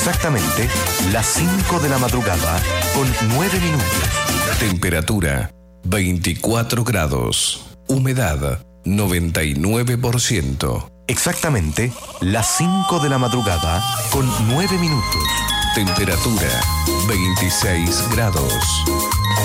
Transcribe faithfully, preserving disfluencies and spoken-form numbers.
Exactamente las cinco de la madrugada con nueve minutos. Temperatura veinticuatro grados. Humedad noventa y nueve por ciento. Exactamente las cinco de la madrugada con nueve minutos. Temperatura veintiséis grados.